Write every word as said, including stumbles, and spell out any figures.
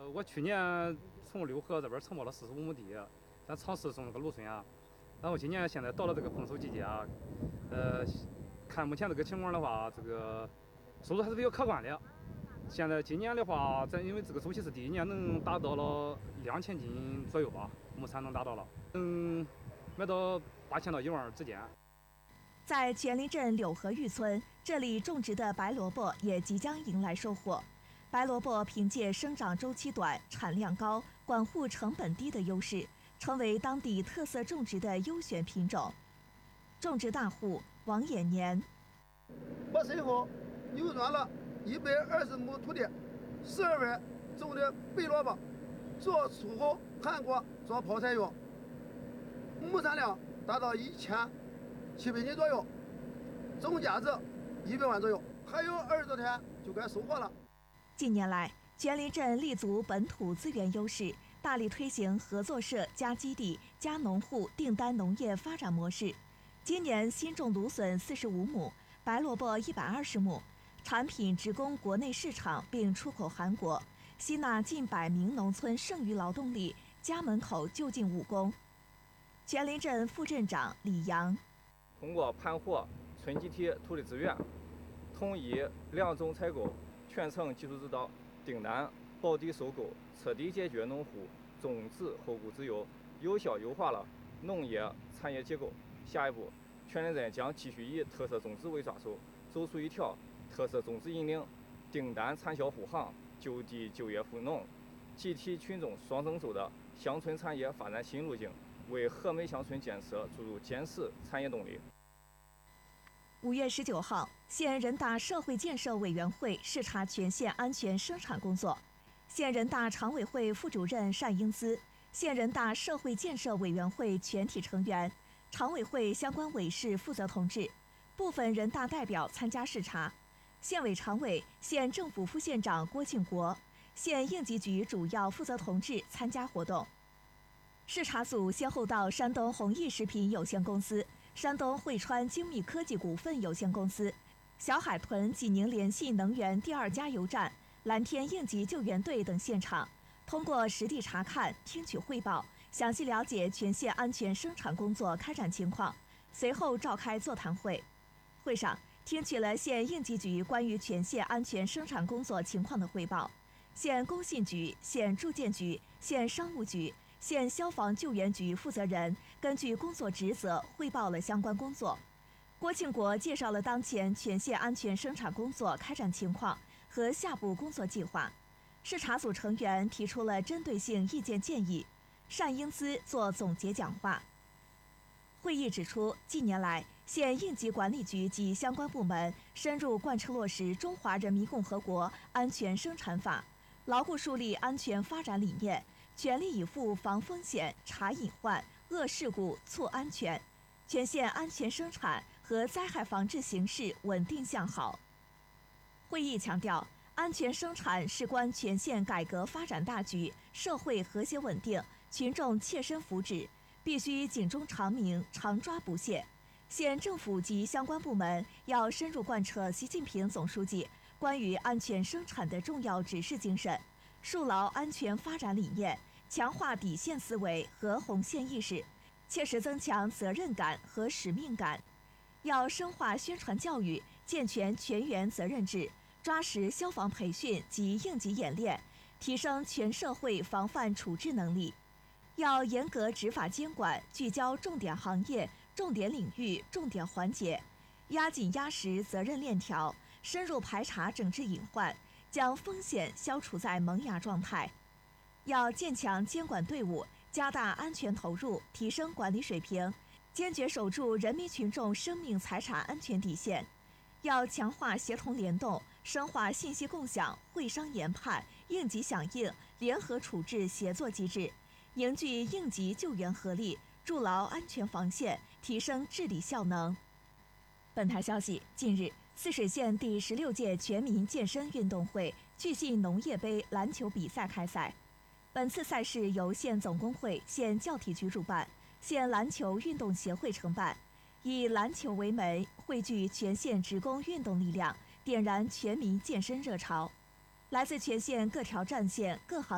我去年从六合这边承包了四十五亩地，咱尝试种那个芦笋啊。然后今年现在到了这个丰收季节啊，呃，看目前这个情况的话，这个收入还是比较可观的。现在今年的话，咱因为这个周期是第一年，能达到了两千斤左右吧，亩产能达到了，能卖到八千到一万之间。 在全林镇柳河峪村，这里种植的白萝卜也即将迎来收获。白萝卜凭借生长周期短、产量高、管护成本低的优势，成为当地特色种植的优选品种。种植大户王延年， 我身后扭转了一百二十亩土地，十二月种的白萝卜，做出口韩国做泡菜用，亩产量达到一千七百斤左右，总价值一百万左右，还有二十多天就该收获了。 近年来，全林镇立足本土资源优势，大力推行合作社加基地加农户订单农业发展模式。今年新种芦笋四十五亩，白萝卜一百二十亩，产品直供国内市场并出口韩国，吸纳近百名农村剩余劳动力，家门口就近务工。全林镇副镇长李阳， 通过盘活村集体土地资源，统一两种采购，全程技术指导，订单保底收购，彻底解决农户种植后顾之忧，有效优化了农业产业结构。下一步，全林镇将继续以特色种植为抓手，走出一条特色种植引领、订单产销护航、就地就业扶农、集体群众双增收的乡村产业发展新路径，为和美乡村建设注入坚实产业动力。 五月十九号，县人大社会建设委员会视察全县安全生产工作。县人大常委会副主任单英姿、县人大社会建设委员会全体成员、常委会相关委室负责同志、部分人大代表参加视察。县委常委、县政府副县长郭庆国、县应急局主要负责同志参加活动。视察组先后到山东弘毅食品有限公司、山东汇川精密科技股份有限公司、小海屯济宁联系能源第二加油站、蓝天应急救援队等现场，通过实地查看、听取汇报，详细了解全县安全生产工作开展情况。随后召开座谈会，会上听取了县应急局关于全县安全生产工作情况的汇报，县工信局、县住建局、县商务局、县消防救援局负责人根据工作职责汇报了相关工作。郭庆国介绍了当前全县安全生产工作开展情况和下步工作计划。视察组成员提出了针对性意见建议，单英姿作总结讲话。会议指出，近年来，县应急管理局及相关部门深入贯彻落实《中华人民共和国安全生产法》，牢固树立安全发展理念，全力以赴防风险、查隐患、遏事故、促安全，全县安全生产和灾害防治形势稳定向好。会议强调，安全生产事关全县改革发展大局、社会和谐稳定、群众切身福祉，必须警钟长鸣、常抓不懈。县政府及相关部门要深入贯彻习近平总书记关于安全生产的重要指示精神，树牢安全发展理念，强化底线思维和红线意识，切实增强责任感和使命感。要深化宣传教育，健全全员责任制，抓实消防培训及应急演练，提升全社会防范处置能力。要严格执法监管，聚焦重点行业、重点领域、重点环节，压紧压实责任链条，深入排查整治隐患，将风险消除在萌芽状态。要建强监管队伍，加大安全投入，提升管理水平，坚决守住人民群众生命财产安全底线。要强化协同联动，深化信息共享、会商研判、应急响应、联合处置协作机制，凝聚应急救援合力，筑牢安全防线，提升治理效能。本台消息，近日，泗水县第十六届全民健身运动会巨信农业杯篮球比赛开赛。本次赛事由县总工会、县教体局主办，县篮球运动协会承办，以篮球为门，汇聚全县职工运动力量，点燃全民健身热潮。来自全县各条战线、各行